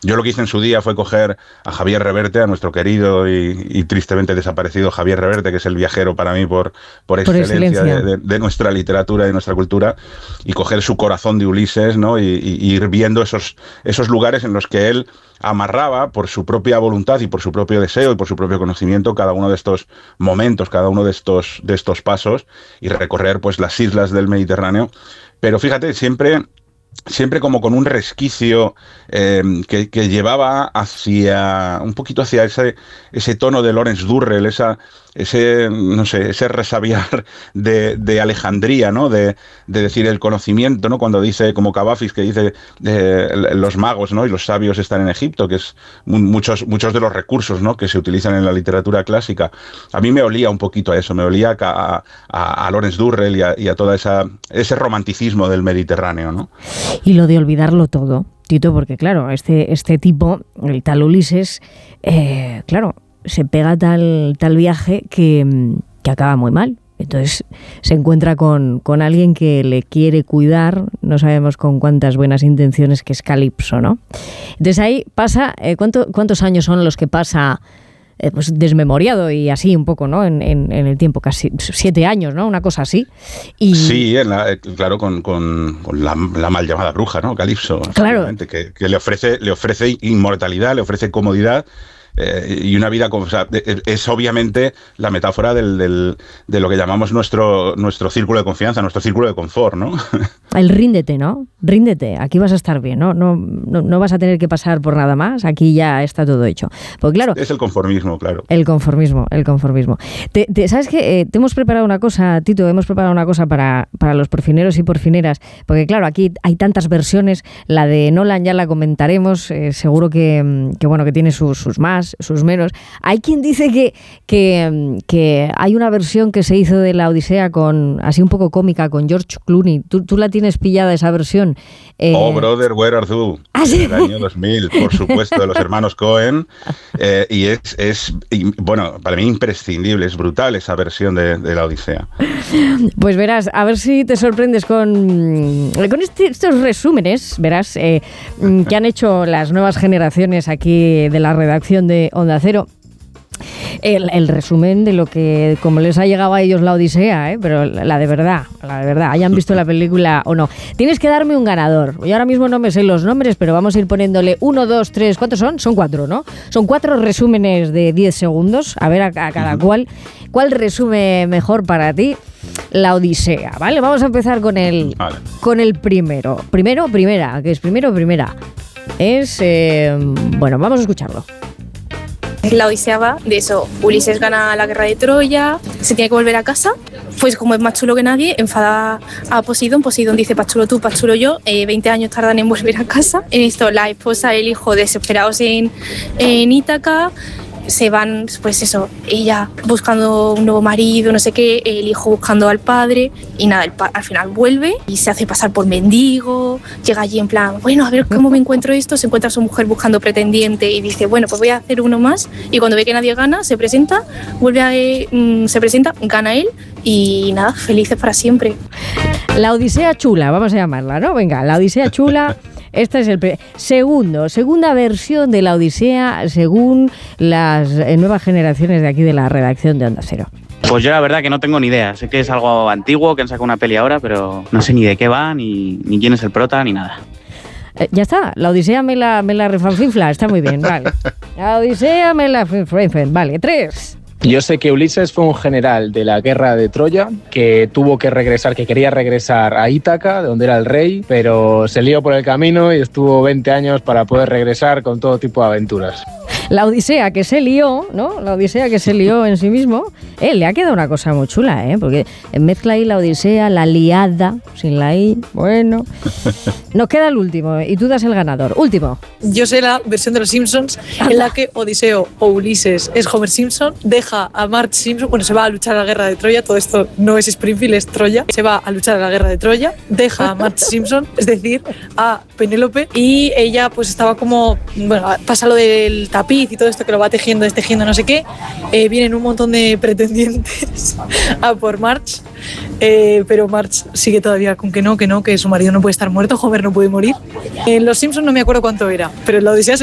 Yo lo que hice en su día fue coger a Javier Reverte, a nuestro querido y tristemente desaparecido Javier Reverte, que es el viajero para mí por excelencia de nuestra literatura y de nuestra cultura, y coger su corazón de Ulises, ¿no? Y ir viendo esos lugares en los que él amarraba por su propia voluntad y por su propio deseo y por su propio conocimiento cada uno de estos momentos, cada uno de estos pasos, y recorrer pues las islas del Mediterráneo. Pero fíjate, siempre como con un resquicio que llevaba hacia un poquito hacia ese tono de Lawrence Durrell, ese resabiar de Alejandría, ¿no? De decir el conocimiento, ¿no? Cuando dice, como Cavafis, que dice los magos, ¿no? Y los sabios están en Egipto, que es muchos de los recursos, ¿no? Que se utilizan en la literatura clásica. A mí me olía un poquito a eso, me olía a Lawrence Durrell y a todo ese romanticismo del Mediterráneo, ¿no? Y lo de olvidarlo todo, Tito, porque claro, este tipo, el tal Ulises, claro, se pega tal viaje que acaba muy mal. Entonces se encuentra con alguien que le quiere cuidar, no sabemos con cuántas buenas intenciones, que es Calipso, ¿no? Entonces ahí pasa, ¿cuántos años son los que pasa pues desmemoriado y así un poco, ¿no? En el tiempo, casi 7 años, ¿no? Una cosa así. Y sí, claro, con la mal llamada bruja, ¿no? Calipso, claro, que le ofrece inmortalidad, le ofrece comodidad. Y una vida, o sea, es obviamente la metáfora de lo que llamamos nuestro círculo de confianza, nuestro círculo de confort, ¿no? El ríndete, ¿no? Ríndete, aquí vas a estar bien, ¿no? No vas a tener que pasar por nada más, aquí ya está todo hecho. Porque claro, es el conformismo, claro. El conformismo. ¿Sabes qué? Te hemos preparado una cosa, Tito, para los porfineros y porfineras, porque claro, aquí hay tantas versiones, la de Nolan ya la comentaremos, seguro que tiene sus más, sus menos. Hay quien dice que hay una versión que se hizo de la Odisea así un poco cómica, con George Clooney. ¿Tú la tienes pillada esa versión? Oh, brother, where are you? ¿Sí? En el año 2000, por supuesto, de los hermanos Cohen. Y bueno, para mí imprescindible, es brutal esa versión de la Odisea. Pues verás, a ver si te sorprendes con estos resúmenes, verás, que han hecho las nuevas generaciones aquí de la redacción de Onda Cero. El resumen de lo que, como les ha llegado a ellos la Odisea, pero la de verdad, hayan visto la película o no. Tienes que darme un ganador. Yo ahora mismo no me sé los nombres, pero vamos a ir poniéndole 1, 2, 3, ¿cuántos son? Son 4, ¿no? Son 4 resúmenes de 10 segundos, a ver a cada cual. ¿Cuál resume mejor para ti la Odisea? ¿Vale? Vamos a empezar con el primero. Primera, que es primera. Es, bueno, vamos a escucharlo. La Odisea va de eso: Ulises gana la guerra de Troya, se tiene que volver a casa, pues como es más chulo que nadie, enfada a Poseidón. Poseidón dice: "Pas chulo tú, pas chulo yo", 20 años tardan en volver a casa. En esto la esposa y el hijo desesperados en Ítaca, se van, pues eso, ella buscando un nuevo marido, no sé qué, el hijo buscando al padre, y nada, al final vuelve y se hace pasar por mendigo, llega allí en plan, bueno, a ver cómo me encuentro esto, se encuentra a su mujer buscando pretendiente y dice, bueno, pues voy a hacer uno más, y cuando ve que nadie gana, se presenta, gana él, y nada, felices para siempre. La Odisea chula, vamos a llamarla, ¿no? Venga, la Odisea chula. Este es el segunda versión de la Odisea según las nuevas generaciones de aquí de la redacción de Onda Cero. Pues yo la verdad que no tengo ni idea. Sé que es algo antiguo, que han sacado una peli ahora, pero no sé ni de qué va, ni quién es el prota, ni nada. Ya está, la Odisea me la refanfinfla, está muy bien, vale. La Odisea me la refanfinfla, vale, 3. Yo sé que Ulises fue un general de la guerra de Troya que tuvo que regresar, que quería regresar a Ítaca, de donde era el rey, pero se lió por el camino y estuvo 20 años para poder regresar con todo tipo de aventuras. La Odisea que se lió, ¿no? La Odisea que se lió en sí mismo. Le ha quedado una cosa muy chula, porque mezcla ahí la Odisea, la liada, sin la I, bueno. Nos queda el último, y tú das el ganador. Último. Yo sé la versión de los Simpsons en la que Odiseo o Ulises es Homer Simpson, deja a Marge Simpson, bueno, se va a luchar a la guerra de Troya, todo esto no es Springfield, es Troya, se va a luchar a la guerra de Troya, deja a Marge Simpson, es decir, a Penélope, y ella pues estaba como, bueno, pasa lo del tapiz y todo esto que lo va tejiendo, no sé qué, vienen un montón de pretendientes a por Marge, pero Marge sigue todavía con que su marido no puede estar muerto, Homer no puede morir. En los Simpsons no me acuerdo cuánto era, pero en la Odisea